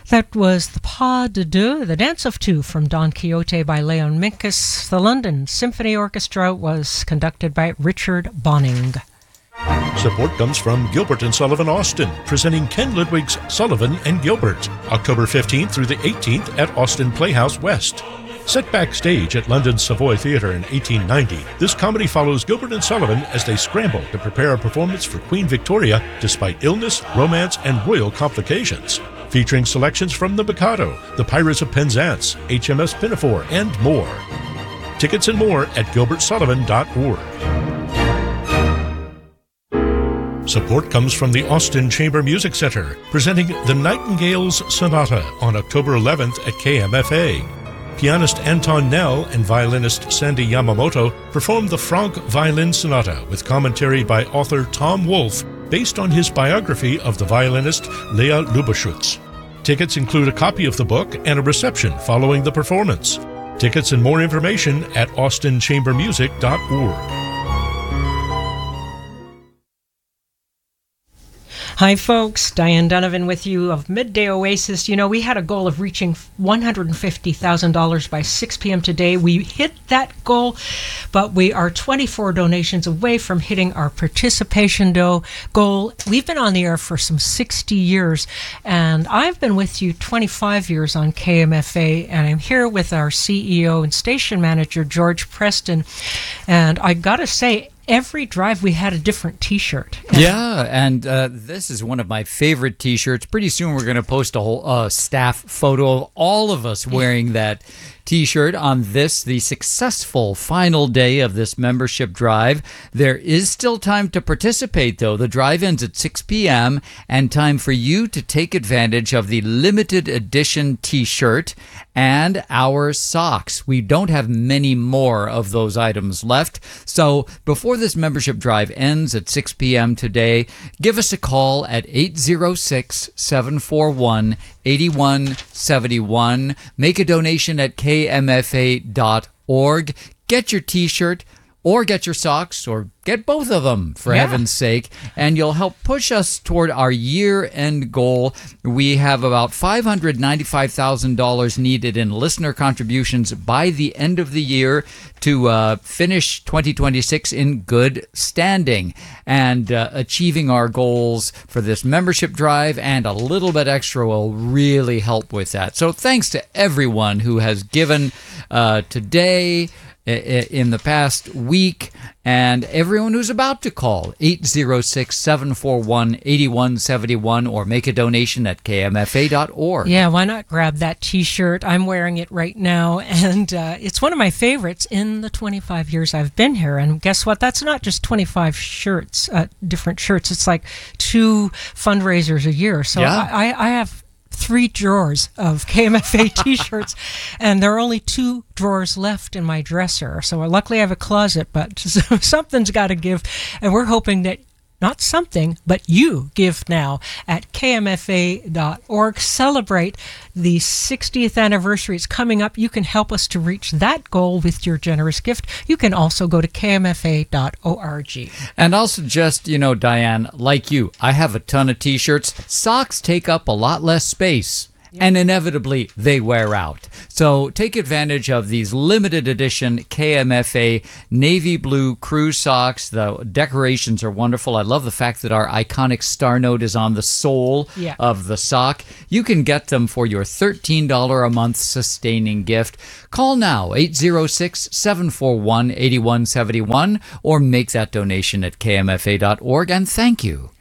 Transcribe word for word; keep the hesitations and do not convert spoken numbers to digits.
That was the Pas de Deux, the Dance of Two from Don Quixote by Leon Minkus. The London Symphony Orchestra was conducted by Richard Bonning. Support comes from Gilbert and Sullivan Austin, presenting Ken Ludwig's Sullivan and Gilbert, October fifteenth through the eighteenth at Austin Playhouse West. Set backstage at London's Savoy Theatre in eighteen ninety, this comedy follows Gilbert and Sullivan as they scramble to prepare a performance for Queen Victoria despite illness, romance, and royal complications. Featuring selections from The Mikado, The Pirates of Penzance, H M S Pinafore, and more. Tickets and more at gilbert sullivan dot org. Support comes from the Austin Chamber Music Center, presenting the Nightingales Sonata on October eleventh at K M F A. Pianist Anton Nell and violinist Sandy Yamamoto performed the Franck Violin Sonata with commentary by author Tom Wolfe, based on his biography of the violinist Lea Lubeschutz. Tickets include a copy of the book and a reception following the performance. Tickets and more information at austin chamber music dot org. Hi folks, Diane Donovan with you of Midday Oasis. You know, we had a goal of reaching one hundred fifty thousand dollars by six p.m. today. We hit that goal, but we are twenty-four donations away from hitting our participation do- goal. We've been on the air for some sixty years, and I've been with you twenty-five years on K M F A, and I'm here with our C E O and station manager, George Preston. And I gotta say, every drive we had a different T-shirt. Yeah, and uh, this is one of my favorite T-shirts. Pretty soon we're going to post a whole uh, staff photo of all of us wearing that T-shirt on this, the successful final day of this membership drive. There is still time to participate, though. The drive ends at six p.m. and time for you to take advantage of the limited edition T-shirt and our socks. We don't have many more of those items left. So before this membership drive ends at six p.m. today, give us a call at eight zero six, seven four one, eight one seven one. Make a donation at k m f a dot org. Get your T-shirt or get your socks, or get both of them, for yeah. heaven's sake, and you'll help push us toward our year-end goal. We have about five hundred ninety-five thousand dollars needed in listener contributions by the end of the year to uh, finish twenty twenty-six in good standing. And uh, achieving our goals for this membership drive and a little bit extra will really help with that. So thanks to everyone who has given uh, today, in the past week, and everyone who's about to call, eight zero six, seven four one, eight one seven one, or make a donation at k m f a dot org. Yeah, why not grab that T-shirt? I'm wearing it right now, and uh, it's one of my favorites in the twenty-five years I've been here. And guess what? That's not just twenty-five shirts, uh, different shirts. It's like two fundraisers a year. So yeah. I, I have three drawers of K M F A T-shirts, and there are only two drawers left in my dresser. So luckily I have a closet, but something's got to give, and we're hoping that not something, but you give now at k m f a dot org. Celebrate the sixtieth anniversary. It's coming up. You can help us to reach that goal with your generous gift. You can also go to k m f a dot org. And I'll suggest, you know, Diane, like you, I have a ton of T-shirts. Socks take up a lot less space. And inevitably, they wear out. So take advantage of these limited edition K M F A navy blue crew socks. The decorations are wonderful. I love the fact that our iconic star note is on the sole yeah. of the sock. You can get them for your thirteen dollars a month sustaining gift. Call now, eight zero six, seven four one, eight one seven one, or make that donation at k m f a dot org. And thank you.